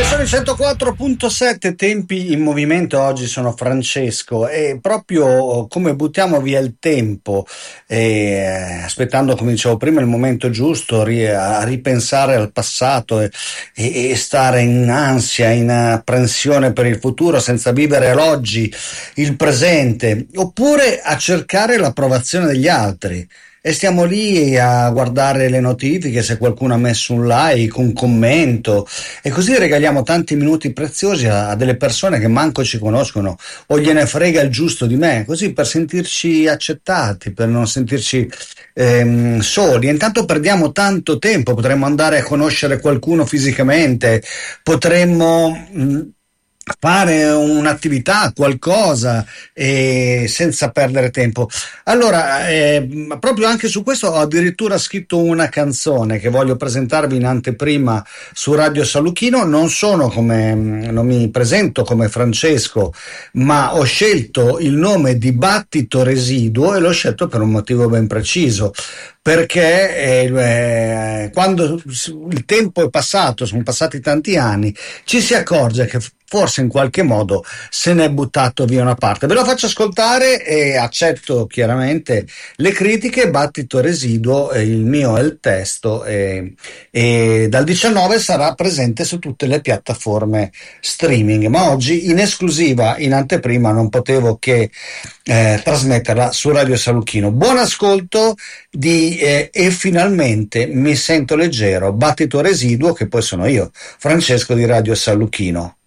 Sono i 104.7, tempi in movimento. Oggi sono Francesco e proprio come buttiamo via il tempo, aspettando, come dicevo prima, il momento giusto, a ripensare al passato e stare in ansia, in apprensione per il futuro senza vivere l'oggi, il presente, oppure a cercare l'approvazione degli altri. E stiamo lì a guardare le notifiche, se qualcuno ha messo un like, un commento, e così regaliamo tanti minuti preziosi a delle persone che manco ci conoscono o gliene frega il giusto di me, così per sentirci accettati, per non sentirci soli. E intanto perdiamo tanto tempo, potremmo andare a conoscere qualcuno fisicamente, potremmo fare un'attività, qualcosa, senza perdere tempo. Allora, proprio anche su questo ho addirittura scritto una canzone che voglio presentarvi in anteprima su Radio Saluchino. Non mi presento come Francesco, ma ho scelto il nome Dibattito Residuo e l'ho scelto per un motivo ben preciso. Perché quando il tempo è passato, sono passati tanti anni, ci si accorge che forse in qualche modo se n'è buttato via una parte. Ve lo faccio ascoltare e accetto chiaramente le critiche. Battito Residuo, il mio è il testo, e dal 19 sarà presente su tutte le piattaforme streaming, ma oggi in esclusiva, in anteprima, non potevo che trasmetterla su Radio Saluchino. Buon ascolto e finalmente mi sento leggero. Battito Residuo, che poi sono io, Francesco di Radio Saluchino.